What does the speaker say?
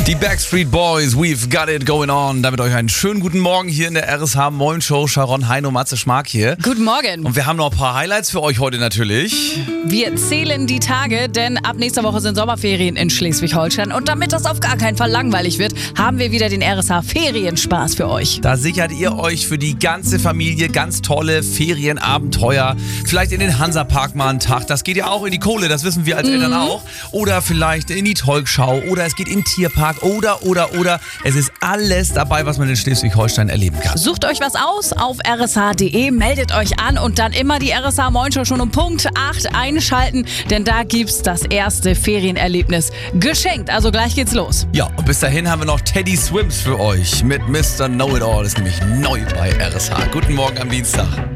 Die Backstreet Boys, we've got it going on. Damit euch einen schönen guten Morgen hier in der RSH Moin Show. Sharon, Heino, Matze, Schmark hier. Guten Morgen. Und wir haben noch ein paar Highlights für euch heute natürlich. Wir zählen die Tage, denn ab nächster Woche sind Sommerferien in Schleswig-Holstein. Und damit das auf gar keinen Fall langweilig wird, haben wir wieder den RSH Ferienspaß für euch. Da sichert ihr euch für die ganze Familie ganz tolle Ferienabenteuer. Vielleicht in den Hansapark mal einen Tag. Das geht ja auch in die Kohle, das wissen wir als Eltern auch. Oder vielleicht in die Talkshow. Oder es geht in den Tierpark. Oder. Es ist alles dabei, was man in Schleswig-Holstein erleben kann. Sucht euch was aus auf rsh.de, meldet euch an und dann immer die RSH Moin Show schon um Punkt 8 einschalten, denn da gibt's das erste Ferienerlebnis geschenkt. Also gleich geht's los. Ja, und bis dahin haben wir noch Teddy Swims für euch mit Mr. Know-It-All. Ist nämlich neu bei RSH. Guten Morgen am Dienstag.